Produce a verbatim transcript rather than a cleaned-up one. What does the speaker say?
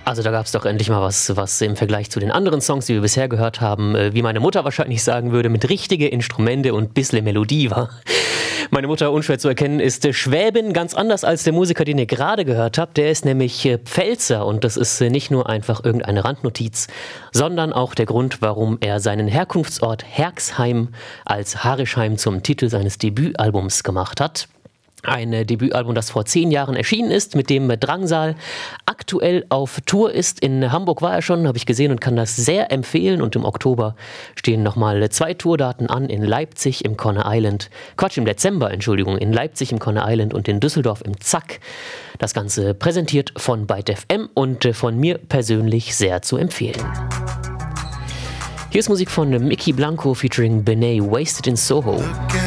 Also da gab es doch endlich mal was, was im Vergleich zu den anderen Songs, die wir bisher gehört haben, wie meine Mutter wahrscheinlich sagen würde, mit richtige Instrumente und bissle Melodie war. Meine Mutter, unschwer zu erkennen, ist Schwäbin, ganz anders als der Musiker, den ihr gerade gehört habt. Der ist nämlich Pfälzer und das ist nicht nur einfach irgendeine Randnotiz, sondern auch der Grund, warum er seinen Herkunftsort Herxheim als Harischheim zum Titel seines Debütalbums gemacht hat. Ein Debütalbum, das vor zehn Jahren erschienen ist, mit dem Drangsal aktuell auf Tour ist. In Hamburg war er schon, habe ich gesehen und kann das sehr empfehlen. Und im Oktober stehen nochmal zwei Tourdaten an in Leipzig im Conner Island. Quatsch, im Dezember, Entschuldigung, in Leipzig im Conner Island und in Düsseldorf im Zack. Das Ganze präsentiert von Byte F M und von mir persönlich sehr zu empfehlen. Hier ist Musik von Mickey Blanco featuring Benet, Wasted in Soho. Okay.